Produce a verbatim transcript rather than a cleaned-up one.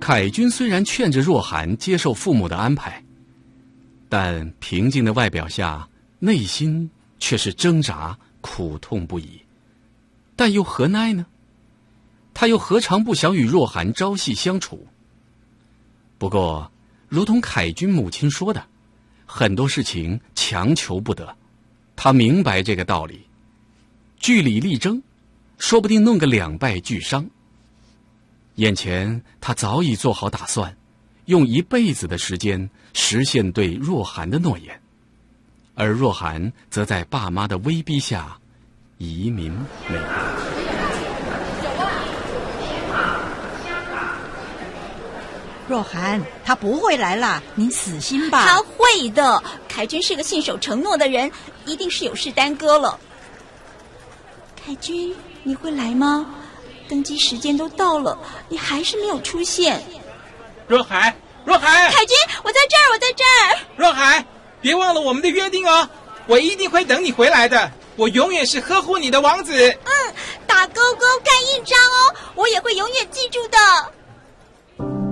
凯君虽然劝着若涵接受父母的安排，但平静的外表下，内心却是挣扎、苦痛不已。但又何奈呢？他又何尝不想与若涵朝夕相处？不过，如同凯君母亲说的，很多事情强求不得。他明白这个道理，据理力争，说不定弄个两败俱伤。眼前他早已做好打算，用一辈子的时间实现对若涵的诺言，而若涵则在爸妈的威逼下移民美国。 若涵，他不会来啦，您死心吧。 他会的，凯君是个信守承诺的人，一定是有事耽搁了。凯君，你会来吗？登机时间都到了，你还是没有出现。 若涵，若涵， 凯君，我在这儿，我在这儿。 若涵，别忘了我们的约定哦，我一定会等你回来的，我永远是呵护你的王子。 嗯，打勾勾盖印章哦，我也会永远记住的。